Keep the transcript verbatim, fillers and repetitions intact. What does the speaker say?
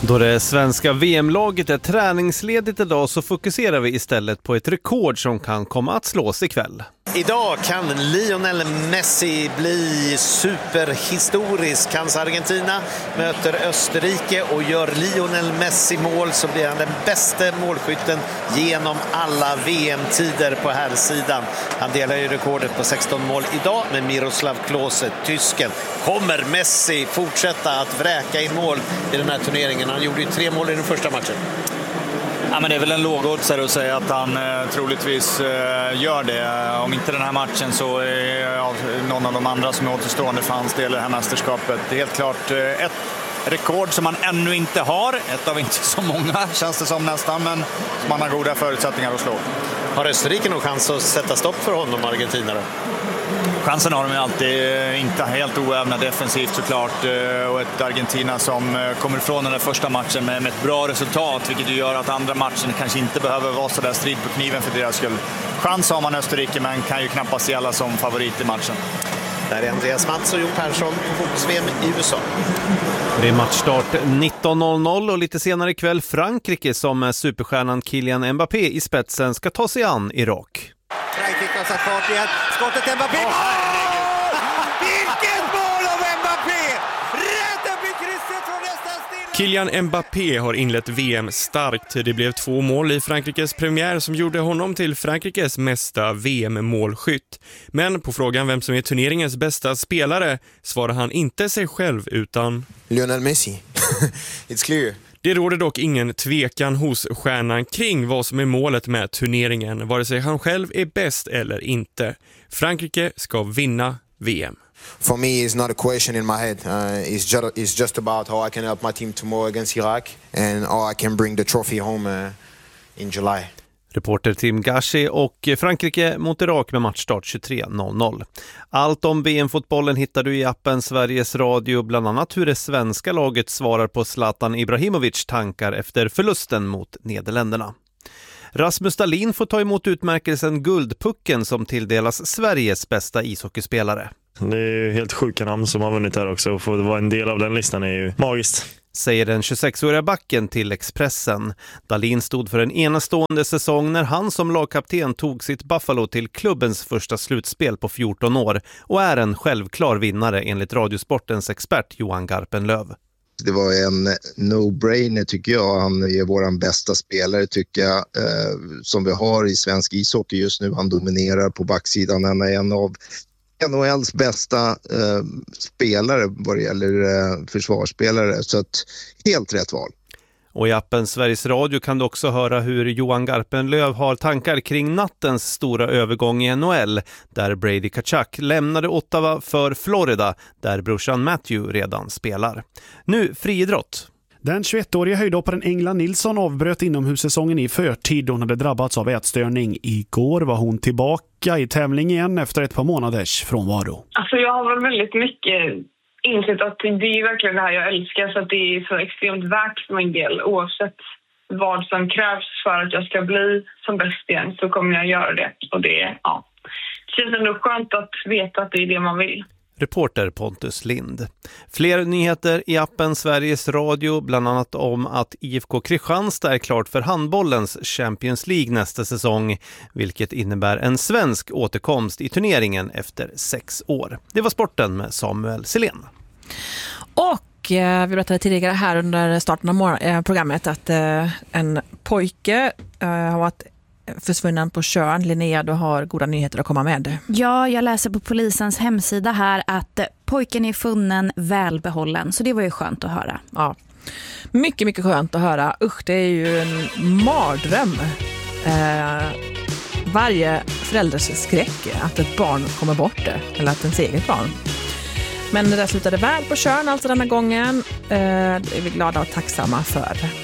Då det svenska V M-laget är träningsledigt idag så fokuserar vi istället på ett rekord som kan komma att slås ikväll. Idag kan Lionel Messi bli superhistorisk. Hans Argentina möter Österrike och gör Lionel Messi mål så blir han den bästa målskytten genom alla V M-tider på här sidan. Han delar ju rekordet på sexton mål idag med Miroslav Klose, tysken. Kommer Messi fortsätta att vräka in mål i den här turneringen? Han gjorde ju tre mål i den första matchen. Ja, men det är väl en lågoddsare att säga att han eh, troligtvis eh, gör det. Om inte den här matchen så är ja, någon av de andra som är återstående för hans del i det här mästerskapet. Det är helt klart eh, ett rekord som han ännu inte har. Ett av inte så många känns det som nästan, men som han har goda förutsättningar att slå. Har Österrike nog chans att sätta stopp för honom, Argentina då? Chansen har de ju alltid, inte helt oävna defensivt såklart, och ett Argentina som kommer ifrån den där första matchen med ett bra resultat, vilket ju gör att andra matchen kanske inte behöver vara så där strid på kniven för deras skull. Chans har man Österrike, men kan ju knappast gälla som favorit i matchen. Där är Andreas Mats och Jon Persson på fotbolls-V M i U S A. Det är matchstart nitton noll noll och lite senare ikväll Frankrike som med superstjärnan Kylian Mbappé i spetsen ska ta sig an Irak. Frankrike har satt fart igen. Skottet Mbappé. Mål! Vilket mål av Mbappé! Rädda blir krysset från nästan stilla. Kylian Mbappé har inlett V M starkt. Det blev två mål i Frankrikes premiär som gjorde honom till Frankrikes mesta V M-målskytt. Men på frågan vem som är turneringens bästa spelare svarar han inte sig själv utan Lionel Messi. It's clear. Det råder dock ingen tvekan hos stjärnan kring vad som är målet med turneringen, vare sig han själv är bäst eller inte. Frankrike ska vinna V M. For me, it's not a question in my head. Uh, it's, just, it's just about how I can help my team tomorrow against Iraq and how I can bring the trophy home uh, in July. Reporter Tim Gashi och Frankrike mot Irak med matchstart tjugotre noll noll. Allt om V M-fotbollen hittar du i appen Sveriges Radio, bland annat hur det svenska laget svarar på Zlatan Ibrahimovic tankar efter förlusten mot Nederländerna. Rasmus Dahlin får ta emot utmärkelsen Guldpucken som tilldelas Sveriges bästa ishockeyspelare. Det är helt sjuka namn som har vunnit här också, och få vara en del av den listan är ju magiskt. Säger den tjugosexåriga backen till Expressen. Dahlin stod för en enastående säsong när han som lagkapten tog sitt Buffalo till klubbens första slutspel på fjorton år och är en självklar vinnare enligt Radiosportens expert Johan Garpenlöv. Det var en no-brainer tycker jag. Han är våran bästa spelare tycker jag eh, som vi har i svensk ishockey just nu. Han dominerar på backsidan. Han är en av N H L:s bästa eh, spelare vad det gäller eh, försvarsspelare. Så att, helt rätt val. Och i appen Sveriges Radio kan du också höra hur Johan Garpenlöv har tankar kring nattens stora övergång i N H L där Brady Tkachuk lämnade Ottawa för Florida där brorsan Matthew redan spelar. Nu friidrott. Den tjugoettåriga höjdhopparen Engla Nilsson avbröt inomhussäsongen i förtid. Hon hade drabbats av ätstörning. Igår var hon tillbaka i tävling igen efter ett par månaders frånvaro. Alltså jag har väl väldigt mycket insett att det är verkligen det här jag älskar, så att det är så extremt värt för min del. Oavsett vad som krävs för att jag ska bli som bäst igen så kommer jag göra det. Och det, ja, det känns ändå skönt att veta att det är det man vill. Reporter Pontus Lind. Fler nyheter i appen Sveriges Radio, bland annat om att I F K Kristianstad är klart för handbollens Champions League nästa säsong, vilket innebär en svensk återkomst i turneringen efter sex år. Det var sporten med Samuel Selén. Och eh, vi berättade tidigare här under starten av mor- eh, programmet att eh, en pojke eh, har varit försvunnen på Tjörn. Linnea, du har goda nyheter att komma med. Ja, jag läser på polisens hemsida här att pojken är funnen välbehållen. Så det var ju skönt att höra. Ja, mycket, mycket skönt att höra. Usch, det är ju en mardröm. Eh, varje förälders skräck att ett barn kommer bort det. Eller att ens eget barn. Men det där slutade väl på Tjörn alltså denna gången. Eh, det är vi glada och tacksamma för.